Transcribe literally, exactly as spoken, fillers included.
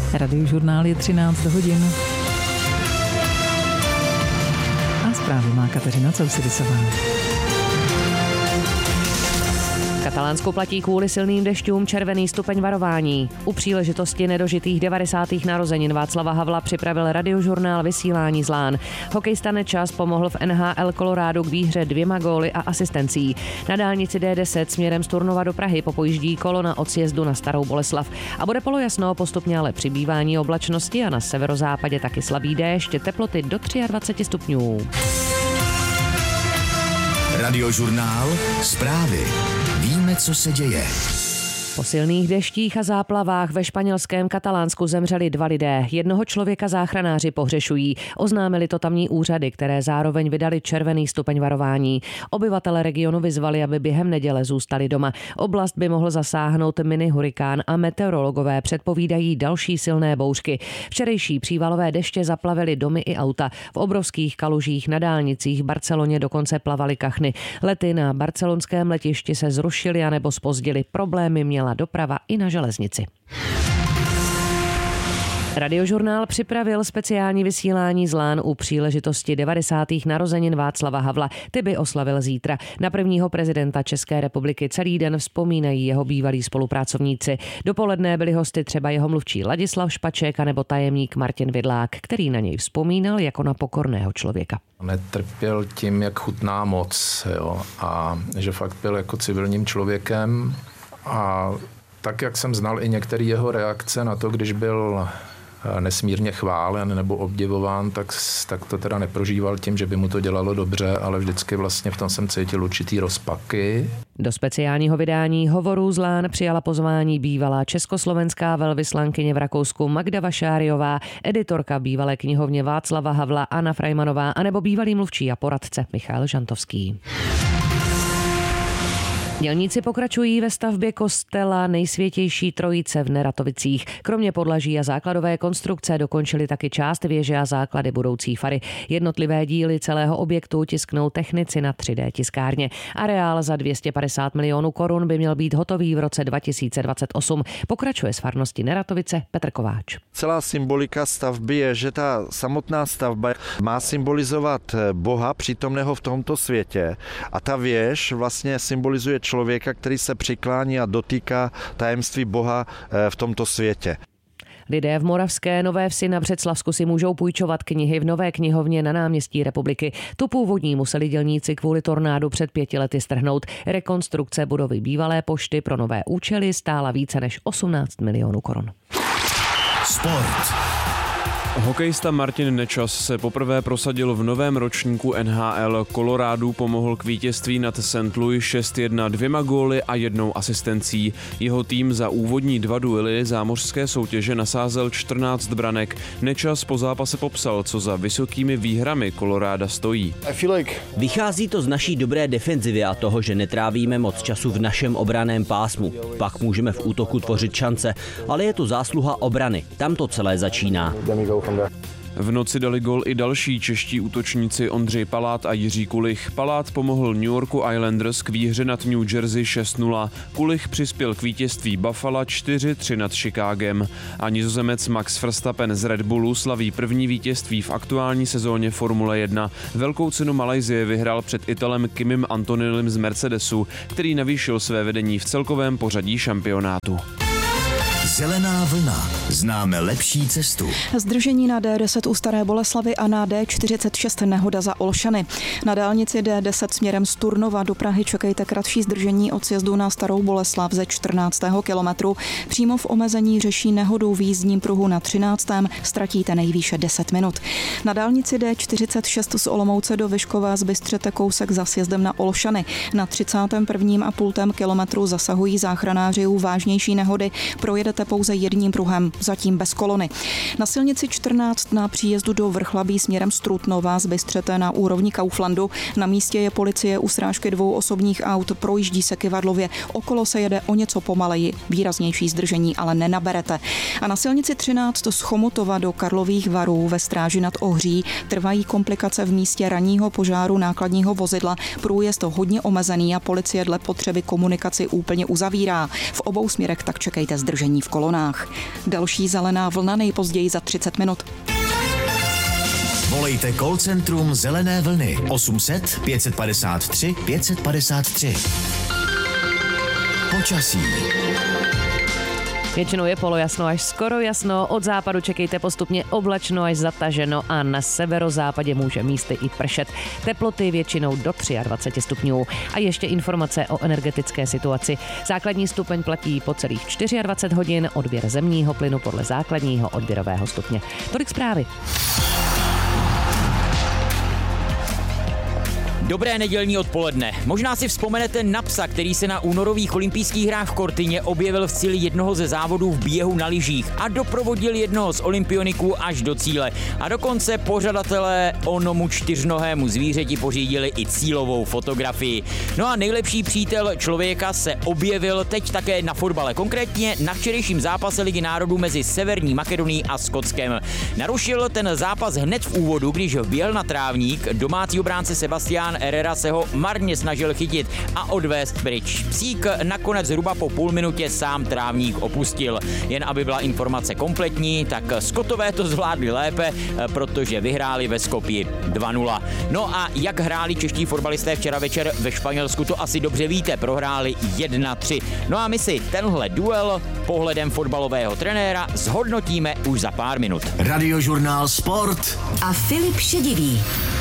Radiožurnál je třináct hodin. A zprávy má Kateřina Causidisová. Katalánsko platí kvůli silným dešťům červený stupeň varování. U příležitosti nedožitých devadesátých narozenin Václava Havla připravil Radiožurnál vysílání z lán. Hokejista Nečas pomohl v N H L Coloradu k výhře dvěma góly a asistencí. Na dálnici D deset směrem z Turnova do Prahy popojíždí kolona od sjezdu na Starou Boleslav. A bude polojasno, postupně ale přibývání oblačnosti a na severozápadě taky slabý déšť, teploty do dvacet tři stupňů. Radiožurnál, zprávy. Víme, co se děje. Po silných deštích a záplavách ve španělském Katalánsku zemřeli dva lidé. Jednoho člověka záchranáři pohřešují. Oznámili to tamní úřady, které zároveň vydali červený stupeň varování. Obyvatele regionu vyzvali, aby během neděle zůstali doma. Oblast by mohl zasáhnout mini hurikán a meteorologové předpovídají další silné bouřky. Včerejší přívalové deště zaplavily domy i auta. V obrovských kalužích na dálnicích v Barceloně dokonce plavaly kachny. Lety na barcelonském letišti se zrušily anebo zpozdily. Problémy měla doprava i na železnici. Radiožurnál připravil speciální vysílání z lán u příležitosti devadesátých narozenin Václava Havla. Ty by oslavil zítra. Na prvního prezidenta České republiky celý den vzpomínají jeho bývalí spolupracovníci. Dopoledne byli hosty třeba jeho mluvčí Ladislav Špaček anebo tajemník Martin Vidlák, který na něj vzpomínal jako na pokorného člověka. Netrpěl tím, jak chutná moc, jo, a že fakt byl jako civilním člověkem. A tak, jak jsem znal i některé jeho reakce na to, když byl nesmírně chválen nebo obdivován, tak, tak to teda neprožíval tím, že by mu to dělalo dobře, ale vždycky vlastně v tom jsem cítil určitý rozpaky. Do speciálního vydání Hovorů z lán přijala pozvání bývalá československá velvyslankyně v Rakousku Magda Vašáriová, editorka bývalé knihovně Václava Havla Anna Frajmanová anebo bývalý mluvčí a poradce Michal Žantovský. Dělníci pokračují ve stavbě kostela Nejsvětější Trojice v Neratovicích. Kromě podlaží a základové konstrukce dokončili taky část věže a základy budoucí fary. Jednotlivé díly celého objektu tisknou technici na tři dé tiskárně. Areál za dvě stě padesát milionů korun by měl být hotový v roce dva tisíce dvacet osm. Pokračuje z farnosti Neratovice Petr Kováč. Celá symbolika stavby je, že ta samotná stavba má symbolizovat Boha přítomného v tomto světě a ta věž vlastně symbolizuje člověka, který se přiklání a dotýká tajemství Boha v tomto světě. Lidé v Moravské Nové Vsi na Břeclavsku si můžou půjčovat knihy v Nové knihovně na náměstí Republiky. Tu původní museli dělníci kvůli tornádu před pěti lety strhnout. Rekonstrukce budovy bývalé pošty pro nové účely stála více než osmnáct milionů korun. Sport. Hokejista Martin Nečas se poprvé prosadil v novém ročníku N H L. Coloradu pomohl k vítězství nad Saint Louis šest jedna dvěma góly a jednou asistencí. Jeho tým za úvodní dva duely zámořské soutěže nasázel čtrnáct branek. Nečas po zápase popsal, co za vysokými výhrami Colorada stojí. Vychází to z naší dobré defenzivy a toho, že netrávíme moc času v našem obranném pásmu. Pak můžeme v útoku tvořit šance, ale je to zásluha obrany. Tam to celé začíná. V noci dali gól i další čeští útočníci Ondřej Palát a Jiří Kulich. Palát pomohl New Yorku Islanders k výhře nad New Jersey šest nula. Kulich přispěl k vítězství Buffalo čtyři tři nad Chicagem. A Nizozemec Max Verstappen z Red Bullu slaví první vítězství v aktuální sezóně Formule jedna. Velkou cenu Malajsie vyhrál před Italem Kimim Antonellim z Mercedesu, který navýšil své vedení v celkovém pořadí šampionátu. Zelená vlna. Známe lepší cestu. Zdržení na D deset u Staré Boleslavy a na D čtyřicet šest nehoda za Olšany. Na dálnici D deset směrem z Turnova do Prahy čekejte kratší zdržení od sjezdu na Starou Boleslav ze čtrnáctého kilometru. Přímo v omezení řeší nehodu v jízdním pruhu na třináctém Ztratíte nejvýše deset minut. Na dálnici D čtyřicet šest z Olomouce do Vyškova zbystřete kousek za sjezdem na Olšany. Na třicátém prvním a půltém kilometru zasahují záchranáři u vážnější nehody. Projedete pouze jedním pruhem, zatím bez kolony. Na silnici čtrnáct na příjezdu do Vrchlabí směrem z Trutnova zbystřete na úrovni Kauflandu. Na místě je policie u srážky dvou osobních aut, projíždí se kyvadlově. Okolo se jede o něco pomaleji, výraznější zdržení ale nenaberete. A na silnici třináct z Chomutova do Karlových Varů ve Stráži nad Ohří trvají komplikace v místě ranního požáru nákladního vozidla. Průjezd hodně omezený a policie dle potřeby komunikaci úplně uzavírá. V obou směrech tak čekejte zdržení v kolonách. Další zelená vlna nejpozději za třicet minut. Volejte call centrum Zelené vlny osm set pět padesát tři pět padesát tři. Počasí. Většinou je polojasno až skoro jasno, od západu čekejte postupně oblačno až zataženo a na severozápadě může místy i pršet. Teploty většinou do dvacet tři stupňů. A ještě informace o energetické situaci. Základní stupeň platí po celých dvacet čtyři hodin, odběr zemního plynu podle základního odběrového stupně. Tolik zprávy. Dobré nedělní odpoledne. Možná si vzpomenete na psa, který se na únorových olympijských hrách v Cortině objevil v cíli jednoho ze závodů v běhu na lyžích a doprovodil jednoho z olympioniků až do cíle. A dokonce pořadatelé onomu čtyřnohému zvířeti pořídili i cílovou fotografii. No a nejlepší přítel člověka se objevil teď také na fotbale, konkrétně na včerejším zápase Ligy národů mezi Severní Makedonií a Skotskem. Narušil ten zápas hned v úvodu, když vběhl na trávník, domácí obránce Sebastián Herrera se ho marně snažil chytit a odvést pryč. Psík nakonec zhruba po půl minutě sám trávník opustil. Jen aby byla informace kompletní, tak Skotové to zvládli lépe, protože vyhráli ve Skopji dva nula. No a jak hráli čeští fotbalisté včera večer ve Španělsku, to asi dobře víte, prohráli jedna tři. No a my si tenhle duel pohledem fotbalového trenéra zhodnotíme už za pár minut. Radiožurnál Sport a Filip Šedivý.